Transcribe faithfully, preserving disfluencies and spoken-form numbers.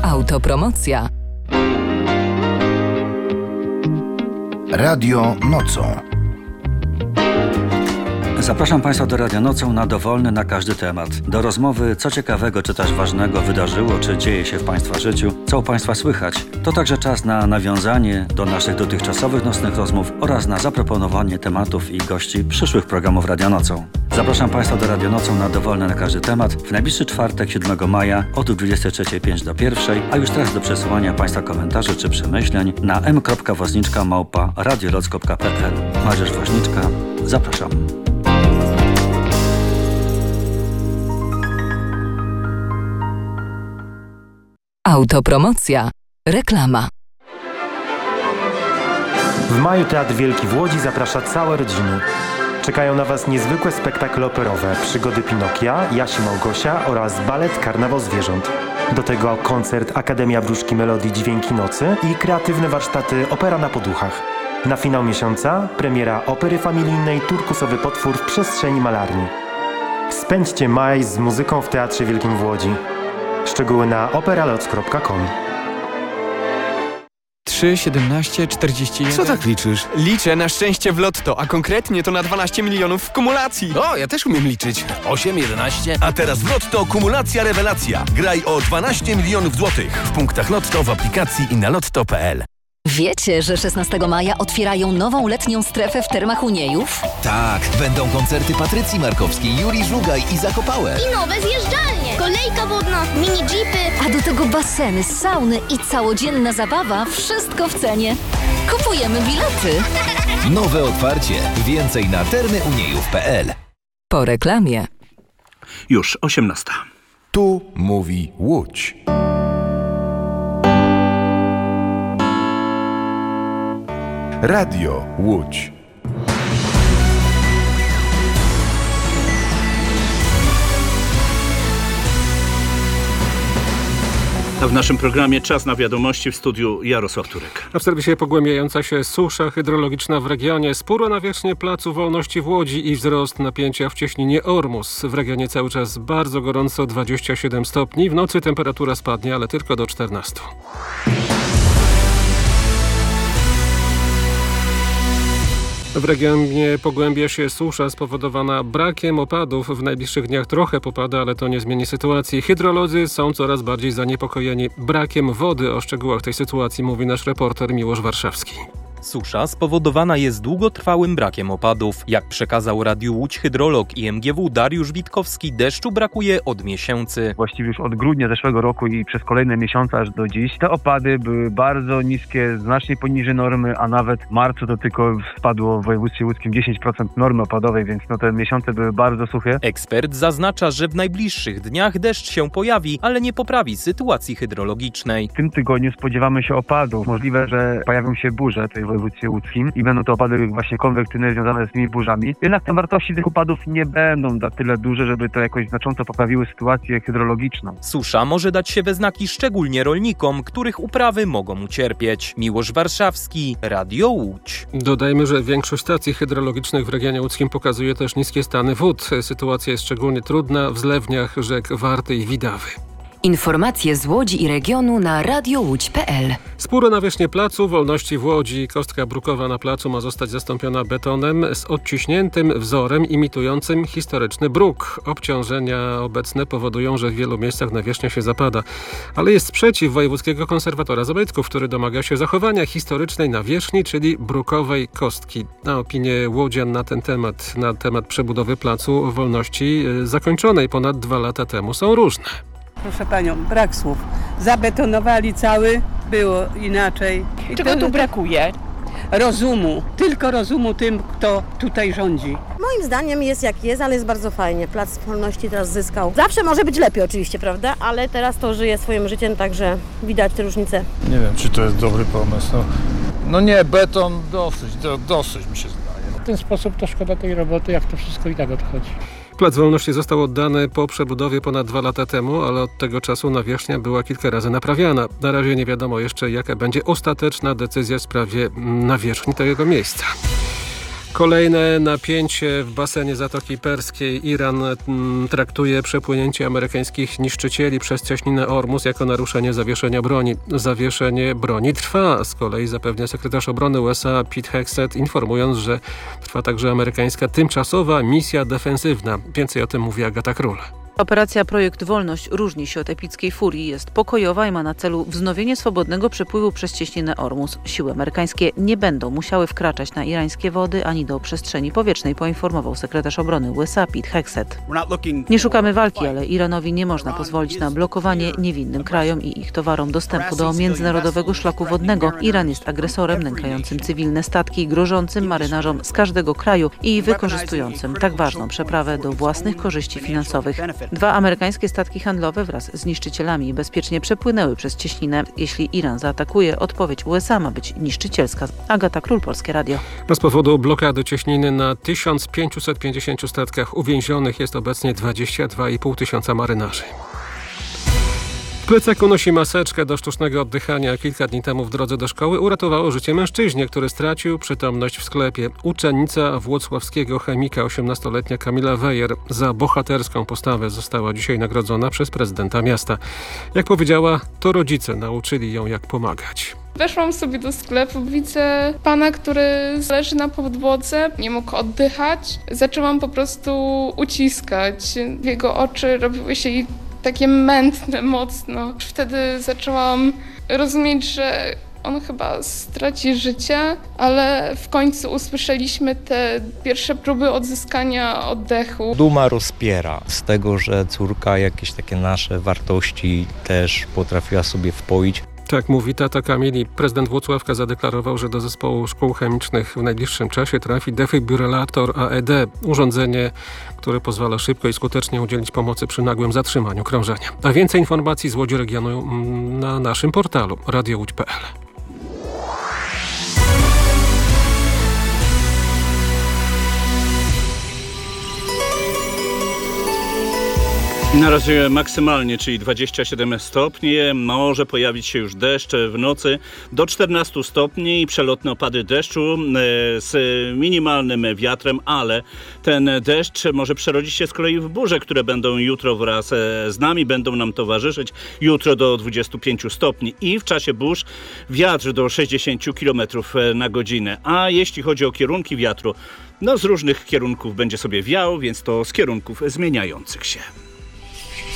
Autopromocja. Radio Nocą. Zapraszam Państwa do Radia Nocą na dowolny na każdy temat. Do rozmowy, co ciekawego czy też ważnego wydarzyło, czy dzieje się w Państwa życiu, co u Państwa słychać. To także czas na nawiązanie do naszych dotychczasowych nocnych rozmów oraz na zaproponowanie tematów i gości przyszłych programów Radia Nocą. Zapraszam Państwa do Radia Nocą na dowolny na każdy temat w najbliższy czwartek, siódmego maja od dwudziestej trzeciej pięć do pierwszej, a już teraz do przesyłania Państwa komentarzy czy przemyśleń na m kropka woźniczka małpa radioloc kropka p l. Mariusz Woźniczka, zapraszam. Autopromocja. Reklama. W maju Teatr Wielki w Łodzi zaprasza całe rodziny. Czekają na Was niezwykłe spektakle operowe, przygody Pinokia, Jasi Małgosia oraz balet Karnawał Zwierząt. Do tego koncert Akademia Wróżki Melodii Dźwięki Nocy i kreatywne warsztaty Opera na poduchach. Na finał miesiąca premiera opery familijnej Turkusowy potwór w przestrzeni malarni. Spędźcie maj z muzyką w Teatrze Wielkim w Łodzi. Szczegóły na operaloc kropka com. trzy, siedemnaście, czterdzieści jeden. Co tak liczysz? Liczę na szczęście w lotto, a konkretnie to na dwanaście milionów w kumulacji. O, ja też umiem liczyć. osiem, jedenaście. A teraz w Lotto kumulacja rewelacja. Graj o dwanaście milionów złotych w punktach Lotto, w aplikacji i na lotto kropka p l. Wiecie, że szesnastego maja otwierają nową letnią strefę w Termach Uniejów? Tak, będą koncerty Patrycji Markowskiej, Julii Żugaj i Zakopałe. I nowe zjeżdżalnie, kolejka wodna, mini jeepy. A do tego baseny, sauny i całodzienna zabawa, wszystko w cenie. Kupujemy bilety. Nowe otwarcie. Więcej na termy uniejów kropka p l. Po reklamie. Już osiemnasta. Tu mówi Łódź. Radio Łódź. A w naszym programie czas na wiadomości, w studiu Jarosław Turek. A w serwisie pogłębiająca się susza hydrologiczna w regionie, spór o nawierzchnię Placu Wolności w Łodzi i wzrost napięcia w cieśninie Ormus. W regionie cały czas bardzo gorąco, dwadzieścia siedem stopni. W nocy temperatura spadnie, ale tylko do czternastu. W regionie pogłębia się susza spowodowana brakiem opadów. W najbliższych dniach trochę popada, ale to nie zmieni sytuacji. Hydrolodzy są coraz bardziej zaniepokojeni brakiem wody. O szczegółach tej sytuacji mówi nasz reporter Miłosz Warszawski. Susza spowodowana jest długotrwałym brakiem opadów. Jak przekazał Radiu Łódź hydrolog I M G W Dariusz Witkowski, deszczu brakuje od miesięcy. Właściwie już od grudnia zeszłego roku i przez kolejne miesiące aż do dziś te opady były bardzo niskie, znacznie poniżej normy, a nawet w marcu to tylko spadło w województwie łódzkim dziesięć procent normy opadowej, więc no te miesiące były bardzo suche. Ekspert zaznacza, że w najbliższych dniach deszcz się pojawi, ale nie poprawi sytuacji hydrologicznej. W tym tygodniu spodziewamy się opadów. Możliwe, że pojawią się burze tutaj w województwie łódzkim i będą to opady właśnie konwektywne związane z tymi burzami. Jednak te wartości tych opadów nie będą na tyle duże, żeby to jakoś znacząco poprawiły sytuację hydrologiczną. Susza może dać się we znaki szczególnie rolnikom, których uprawy mogą ucierpieć. Miłosz Warszawski, Radio Łódź. Dodajmy, że większość stacji hydrologicznych w regionie łódzkim pokazuje też niskie stany wód. Sytuacja jest szczególnie trudna w zlewniach rzek Warty i Widawy. Informacje z Łodzi i regionu na radio łódź kropka p l. Spór o nawierzchnię Placu Wolności w Łodzi. Kostka brukowa na placu ma zostać zastąpiona betonem z odciśniętym wzorem imitującym historyczny bruk. Obciążenia obecne powodują, że w wielu miejscach nawierzchnia się zapada. Ale jest sprzeciw wojewódzkiego konserwatora zabytków, który domaga się zachowania historycznej nawierzchni, czyli brukowej kostki. Na opinię łodzian na ten temat, na temat przebudowy Placu Wolności zakończonej ponad dwa lata temu są różne. Proszę panią, brak słów. Zabetonowali cały, było inaczej. I czego tu brakuje? Rozumu. Tylko rozumu tym, kto tutaj rządzi. Moim zdaniem jest jak jest, ale jest bardzo fajnie. Plac Wolności teraz zyskał. Zawsze może być lepiej oczywiście, prawda? Ale teraz to żyje swoim życiem, także widać te różnice. Nie wiem, czy to jest dobry pomysł. No, no nie, beton dosyć, do, dosyć mi się zdaje. W ten sposób to szkoda tej roboty, jak to wszystko i tak odchodzi. Plac Wolności został oddany po przebudowie ponad dwa lata temu, ale od tego czasu nawierzchnia była kilka razy naprawiana. Na razie nie wiadomo jeszcze, jaka będzie ostateczna decyzja w sprawie nawierzchni tego miejsca. Kolejne napięcie w basenie Zatoki Perskiej. Iran m, traktuje przepłynięcie amerykańskich niszczycieli przez cieśninę Ormus jako naruszenie zawieszenia broni. Zawieszenie broni trwa, z kolei zapewnia sekretarz obrony U S A Pete Hegseth, informując, że trwa także amerykańska tymczasowa misja defensywna. Więcej o tym mówi Agata Król. Operacja Projekt Wolność różni się od epickiej furii, jest pokojowa i ma na celu wznowienie swobodnego przepływu przez cieśninę Ormus. Siły amerykańskie nie będą musiały wkraczać na irańskie wody ani do przestrzeni powietrznej, poinformował sekretarz obrony U S A Pete Hegseth. Nie szukamy walki, ale Iranowi nie można pozwolić na blokowanie niewinnym krajom i ich towarom dostępu do międzynarodowego szlaku wodnego. Iran jest agresorem nękającym cywilne statki, grożącym marynarzom z każdego kraju i wykorzystującym tak ważną przeprawę do własnych korzyści finansowych. Dwa amerykańskie statki handlowe wraz z niszczycielami bezpiecznie przepłynęły przez cieśninę. Jeśli Iran zaatakuje, odpowiedź U S A ma być niszczycielska. Agata Król, Polskie Radio. Z powodu blokady cieśniny na tysiąc pięćset pięćdziesięciu statkach uwięzionych jest obecnie dwadzieścia dwa i pół tysiąca marynarzy. W plecaku nosi maseczkę do sztucznego oddychania. Kilka dni temu w drodze do szkoły uratowało życie mężczyźnie, który stracił przytomność w sklepie. Uczennica włocławskiego chemika, osiemnastoletnia Kamila Wejer, za bohaterską postawę została dzisiaj nagrodzona przez prezydenta miasta. Jak powiedziała, to rodzice nauczyli ją, jak pomagać. Weszłam sobie do sklepu, widzę pana, który leży na podłodze, nie mógł oddychać. Zaczęłam po prostu uciskać. Jego oczy robiły się takie mętne mocno. Wtedy zaczęłam rozumieć, że on chyba straci życie, ale w końcu usłyszeliśmy te pierwsze próby odzyskania oddechu. Duma rozpiera z tego, że córka jakieś takie nasze wartości też potrafiła sobie wpoić. Tak mówi tata Kamili. Prezydent Włocławka zadeklarował, że do zespołu szkół chemicznych w najbliższym czasie trafi defibrylator A E D. Urządzenie, które pozwala szybko i skutecznie udzielić pomocy przy nagłym zatrzymaniu krążenia. A więcej informacji z Łodzi regionu na naszym portalu radio łódź kropka p l. Na razie maksymalnie, czyli dwadzieścia siedem stopni. Może pojawić się już deszcz w nocy do czternastu stopni i przelotne opady deszczu z minimalnym wiatrem, ale ten deszcz może przerodzić się z kolei w burze, które będą jutro wraz z nami, będą nam towarzyszyć. Jutro do dwudziestu pięciu stopni i w czasie burz wiatr do sześćdziesięciu kilometrów na godzinę. A jeśli chodzi o kierunki wiatru, no z różnych kierunków będzie sobie wiał, więc to z kierunków zmieniających się.